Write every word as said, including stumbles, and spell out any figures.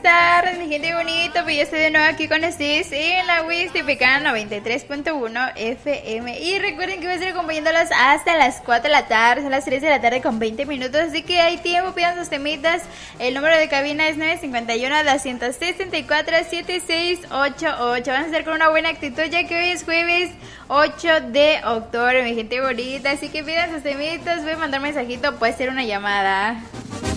buenas tardes, mi gente bonita. Pues yo estoy de nuevo aquí con ustedes en la Wiz Típica noventa y tres punto uno F M. Y recuerden que voy a estar acompañándolas hasta las cuatro de la tarde, son las tres de la tarde con veinte minutos. Así que hay tiempo, pidan sus temitas. El número de cabina es nueve cinco uno, dos sesenta y cuatro, setenta y seis ochenta y ocho. Vamos a estar con una buena actitud ya que hoy es jueves ocho de octubre, mi gente bonita. Así que pidan sus temitas, voy a mandar un mensajito, puede ser una llamada.